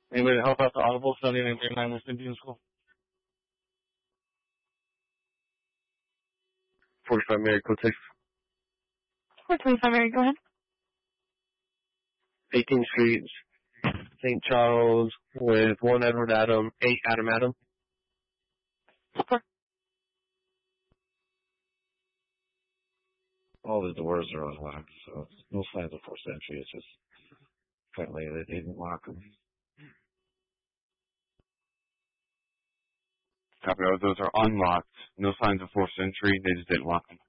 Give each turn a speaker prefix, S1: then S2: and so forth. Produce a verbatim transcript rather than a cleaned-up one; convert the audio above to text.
S1: Anybody help out the Audible studying in grade nine West Indian School? forty-five Mary Cotex.
S2: four twenty-five Mary, go ahead.
S1: eighteenth Street, Saint Charles, with one Edward Adam, eight Adam Adam.
S2: Four.
S3: All the doors are unlocked, so no signs of forced entry. It's just apparently they didn't lock them.
S4: Copy. Those are unlocked. No signs of forced entry. They just didn't lock them.